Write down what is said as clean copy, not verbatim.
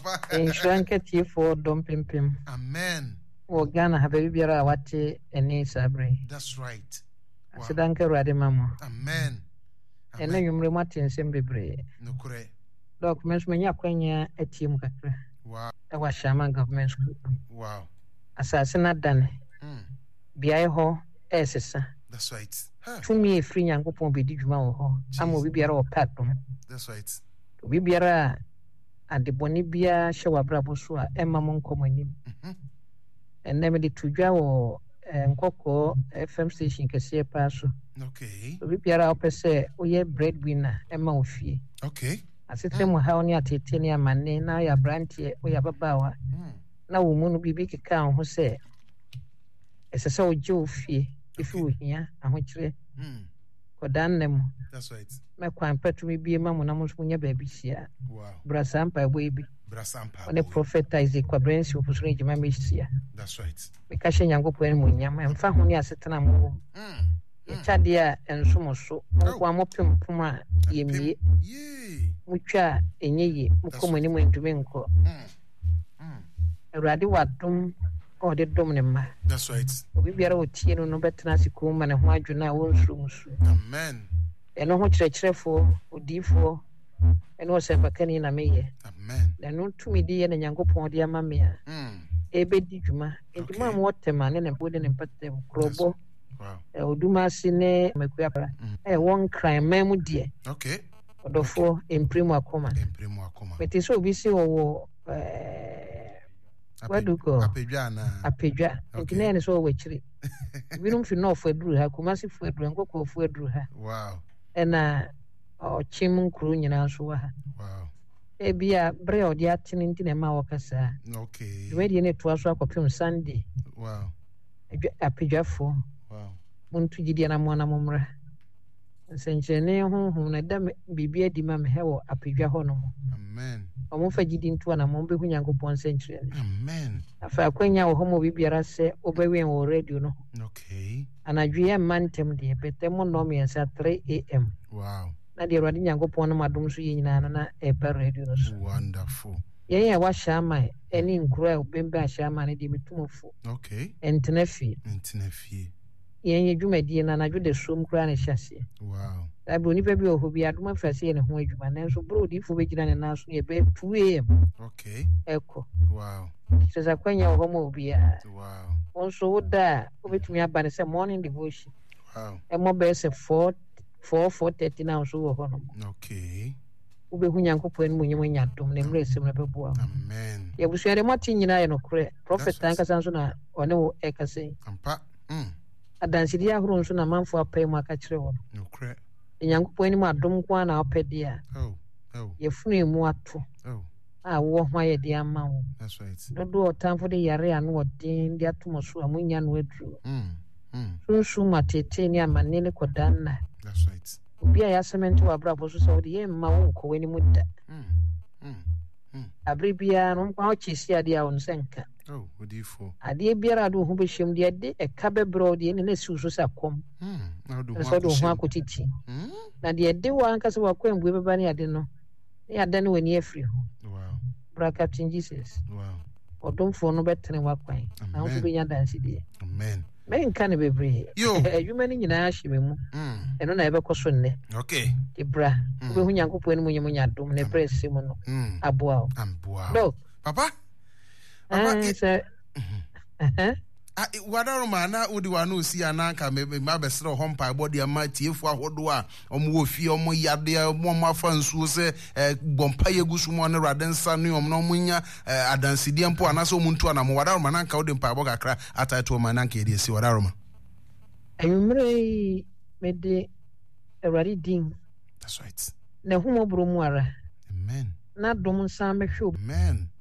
Papa. Insurance for Dompim. Amen. O Ghana have a biara wate eni sabre. That's right. Wow. Sedanke rade mama. Amen. Ene yumre matin sembebre. No kure. Documents menya kwanya etim kakra. Wow. E wa Shama government school. Wow. Asase na dane. Biae ho esesa. That's right. Tumi efri Nyankopon bedi dwuma wo ho. Ama obi biara o patom. That's right. Obi biara adeboni bia hye wabrabo so a emma mo nkomanim. Enne me de tudwa wo nkoko FM station kese pa so. Okay. Obi biara opese oye breadwinner emma ofie. Okay. Asete mo ha oni atete ni amane na ya brantie oya babawa. Na wo mu no bibi keka ho se esese oje ofie ifi ohia ahokyere. Kodannem. That's right. Me kwan petumi bie mamu na mo so nya ba bi sia. Wow. Brasampa boy bi. Brasampa. On the prophet Isaac Kwabrensi opusure jima me sia. That's right. Me ka hye Nyankopon mu nyama emfa ho ni asetena mo. Yechade a enso so nko amopem poma yemie. Mutwa enyeyi mukomani mu ntumi nko. Awurade wadom o de dom ne ma. That's right. Obi biara otie no betena siku ma ne ho adwuna a wonsurusu. Amen. Eno ho kyerɛkyerɛfo odifo eno osempakani na meye. Amen. Eno tumi di ye na Nyankopon de ama me a. Ebedi dwuma. Edwuma mo tema ne bode ne patem krobo. Wow. Oduma si ne mekuapra. Won crime memu die. Okay. Odofo empremu akoma. Empremu akoma. Beti so obi si wo waduko apedwa nkine ne so wachiri binum fi no faduru ha kumasi faduru nkoko faduru ha. Wow. Ena ochim nkuru nyina so ha. Wow. Ebia bre odi atini ntine ma wakasa. Okay. Dwedi ne to aso akopim Sunday. Wow. Apedwafo. Wow. Muntu gidi na mo na momra. Nsenchene honhom na da bibia di ma me hewo apedwa ho no. Amen. Omo fa gidi ntu na mo be hu Nyankopon senchire. Amen. Afa akwanya wo homo bibiara se obewen wo radio no. Okay. Anadwe mantem de betemo no me 3 am. Wow. Na de Awurade Nyankopon no madom so yina na eba radio no so. Wonderful. Yeye wa Shama eni nkura obembe a Shama ne de metumofo. Okay. Entenafi. Yeye dwumadi na anadwo de som kura ne hyase. Wow. Abro nipa bi oho bi adoma frase ne ho adwuma na so bro di fo be gina ne naso ye be 2 am. Okay. Eko. Wow. Sasa kwanya ho mo bia. Wow. Onso woda obetumi aba ne se morning devotion. Wow. E mo be se 4:30 na so wo ho no. Okay. Ube hu Nyankopon mu nyem nyadom ne mresem na beboa. Amen. Ye busuare moti nyina ye no kore. Prophet tanka sanso na one wo ekase. Ampa. Adansidi ahuru nso na manfo apai mu aka kire wo. No kore. Nyankopon ni mu adom kwa na opedi a. Ye funu emu ato. Wo ho aye de ama wo. That's right. Dodo otamfo de yare anu odin de atomoso amunya no aduru. Sunsu matete ni amane ne kodanna. That's right. Obi a yasemento abrabo so so de ye mma wo nko wani mudda. Abribia no kwa ochisi ade a onsenka. Odifo. Ade biara do ho behwem de de eka bebro de ne siu so sakom. Na do ho akotiti. Na de de wa anka se wa kwambu beba ne ade no. Ne ade ne wani afri ho. Wow. Bra Captain Jesus. Wow. Odomfo no betene wa kwan. Na ho be nya dansi de. Amen. Men kan bebre. Adwuma ni nyina ahye mu. Eno na ebe koso nne. Okay. Ibra. Obe hu Nyankopon mu nyem nyadom ne press mu no. Aboa. Dog. Papa? Wadaroma na udi wanu si ananka me besere ho mpa body ama tiefu ahodo a omo ofie omo yade omo afa nsuo se bompa yegusu mo ne radensa ne omo no munya adansidi mpo anaso omuntu anamo wadaroma nanka odi mpa bo kakra ataito ma nanka edi si wadaroma ayumre mede Awurade din. That's right. Na humo bro mu ara. Amen. Na dom nsa mehwe. Amen.